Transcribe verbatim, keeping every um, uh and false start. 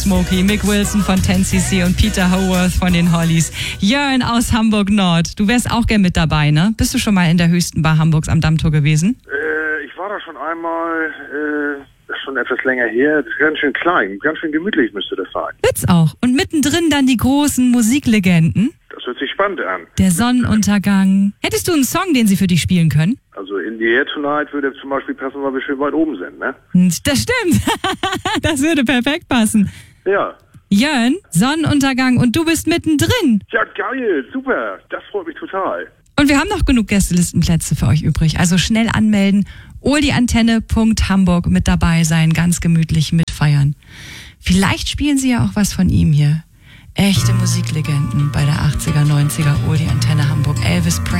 Smokey, Mick Wilson von ten C C und Peter Howarth von den Hollies. Jörn aus Hamburg Nord. Du wärst auch gern mit dabei, ne? Bist du schon mal in der höchsten Bar Hamburgs am Dammtor gewesen? Äh, ich war da schon einmal, äh, das ist schon etwas länger her. Das ist ganz schön klein, ganz schön gemütlich müsste das sein. Wird's auch. Und mittendrin dann die großen Musiklegenden. Das hört sich spannend an. Der Sonnenuntergang. Hättest du einen Song, den sie für dich spielen können? Also In the Air Tonight würde zum Beispiel passen, weil wir schön weit oben sind, ne? Das stimmt. Das würde perfekt passen. Ja. Jörn, Sonnenuntergang und du bist mittendrin. Ja, geil, super. Das freut mich total. Und wir haben noch genug Gästelistenplätze für euch übrig. Also schnell anmelden. oldieantenne Punkt hamburg mit dabei sein, ganz gemütlich mitfeiern. Vielleicht spielen sie ja auch was von ihm hier. Echte Musiklegenden bei der achtziger, neunziger Oldie Antenne Hamburg. Elvis Presley.